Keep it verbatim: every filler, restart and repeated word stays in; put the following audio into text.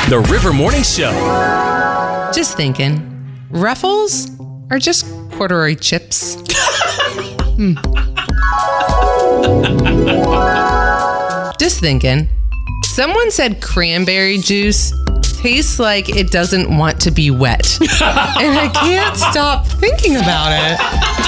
The River Morning Show. Just thinking, Ruffles are just corduroy chips. hmm. Just thinking, someone said cranberry juice tastes like it doesn't want to be wet. And I can't stop thinking about it.